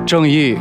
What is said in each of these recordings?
正义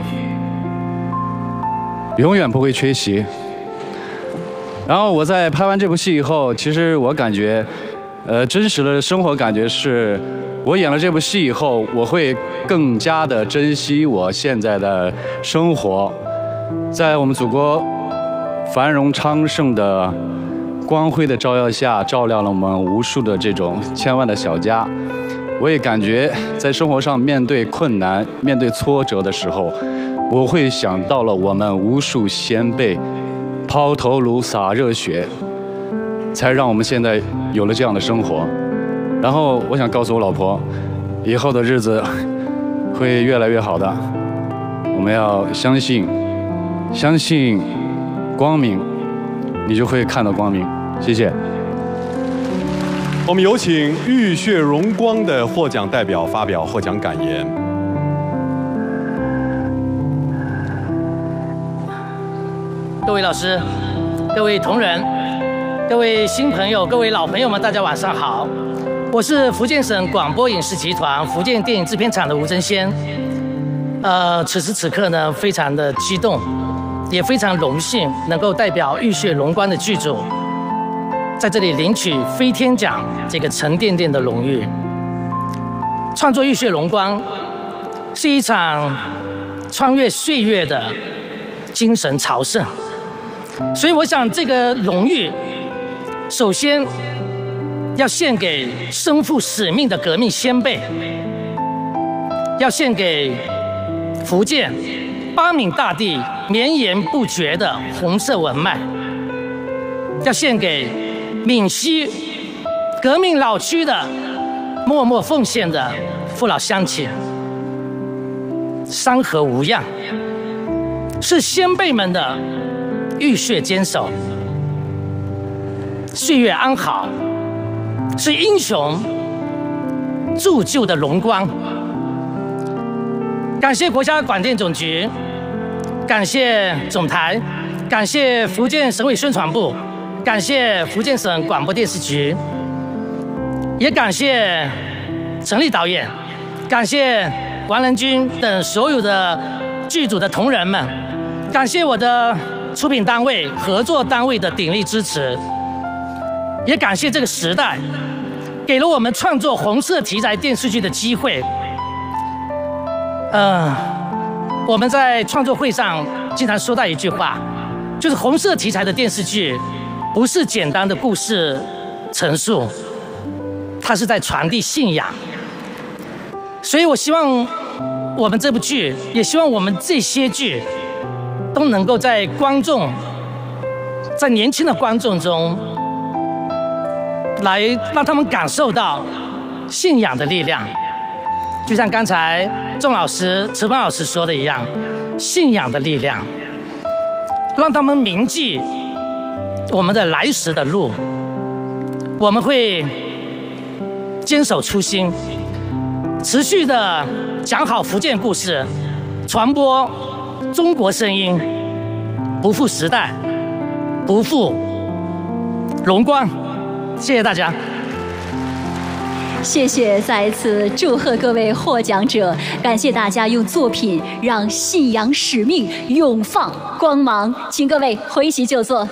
永远不会缺席。然后我在拍完这部戏以后，其实我感觉，真实的生活感觉是，我演了这部戏以后，我会更加的珍惜我现在的生活，在我们祖国繁荣昌盛的光辉的照耀下，照亮了我们无数的这种千万的小家。我也感觉在生活上面对困难、面对挫折的时候，我会想到了我们无数先辈抛头颅洒热血，才让我们现在有了这样的生活。然后我想告诉我老婆，以后的日子会越来越好的。我们要相信光明，你就会看到光明。谢谢。 我们有请浴血荣光的获奖代表发表获奖感言。 各位老师，各位同仁，各位新朋友，各位老朋友们，大家晚上好。我是福建省广播影视集团福建电影制片厂的吴贞先。此时此刻呢，非常的激动，也非常荣幸能够代表浴血荣光的剧组，在这里领取飞天奖这个沉甸甸的荣誉。创作《浴血荣光》是一场穿越岁月的精神朝圣，所以我想这个荣誉，首先要献给身负使命的革命先辈，要献给福建八闽大地绵延不绝的红色文脉，要献给闽西革命老区的默默奉献的父老乡亲。山河无恙，是先辈们的浴血坚守；岁月安好，是英雄铸就的荣光。感谢国家广电总局，感谢总台，感谢福建省委宣传部，感谢福建省广播电视局，也感谢陈立导演，感谢王仁君等所有的剧组的同仁们，感谢我的出品单位、合作单位的鼎力支持，也感谢这个时代给了我们创作红色题材电视剧的机会。我们在创作会上经常说到一句话，就是红色题材的电视剧不是简单的故事陈述，它是在传递信仰。所以我希望我们这部剧，也希望我们这些剧都能够在年轻的观众中，来让他们感受到信仰的力量。就像刚才仲老师、池峰老师说的一样，信仰的力量，让他们铭记我们的来时的路。我们会坚守初心，持续的讲好福建故事，传播中国声音，不负时代，不负荣光。谢谢大家。 谢谢，再一次祝贺各位获奖者，感谢大家用作品让信仰使命永放光芒，请各位回席就坐。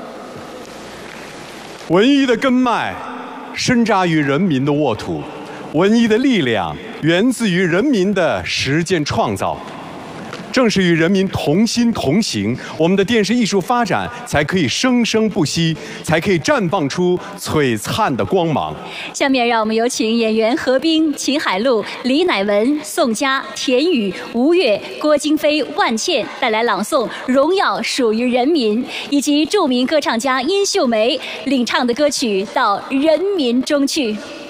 文艺的根脉深扎于人民的沃土，文艺的力量源自于人民的实践创造。正是与人民同心同行，我们的电视艺术发展才可以生生不息，才可以绽放出璀璨的光芒。 下面让我们有请演员何冰、秦海璐、李乃文、宋佳、田雨、吴越、郭京飞、万茜带来朗诵《荣耀属于人民》，以及著名歌唱家殷秀梅领唱的歌曲《到人民中去》。